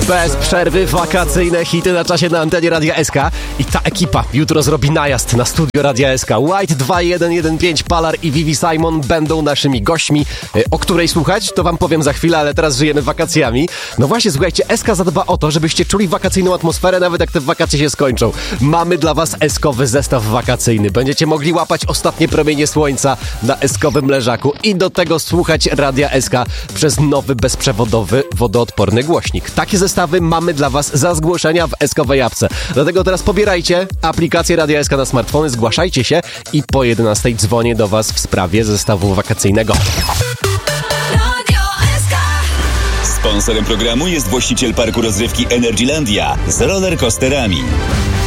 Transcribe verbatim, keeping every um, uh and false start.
Bez przerwy wakacyjne hity na czasie na antenie Radia S K. I ta ekipa jutro zrobi najazd na studio Radia S K. White dwa jeden jeden pięć, Palar i Vivi Simon będą naszymi gośćmi. O której słuchać, to wam powiem za chwilę, ale teraz żyjemy wakacjami. No właśnie, słuchajcie, S K zadba o to, żebyście czuli wakacyjną atmosferę, nawet jak te wakacje się skończą. Mamy dla was eskowy zestaw wakacyjny. Będziecie mogli łapać ostatnie promienie słońca na eskowym leżaku i do tego słuchać Radia S K przez nowy bezprzewodowy wodoodporny głośnik. Takie zestawy mamy dla was za zgłoszenia w eskowej apce. Dlatego teraz pobierajcie aplikację Radia S K na smartfony, zgłaszajcie się i po jedenastej dzwonię do was w sprawie zestawu wakacyjnego. Sponsorem programu jest właściciel parku rozrywki Energylandia z rollercoasterami.